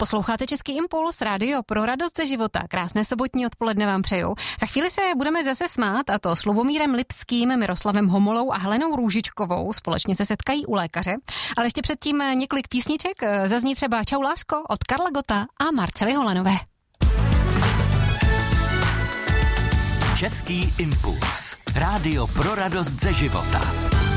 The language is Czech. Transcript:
Posloucháte Český impuls, rádio pro radost ze života. Krásné sobotní odpoledne vám přeju. Za chvíli se budeme zase smát, a to s Lubomírem Lipským, Miroslavem Homolou a Helenou Růžičkovou. Společně se setkají u lékaře. Ale ještě předtím několik písniček. Zazní třeba Čau lásko od Karla Gotta a Marcely Holanové. Český impuls. Rádio pro radost ze života.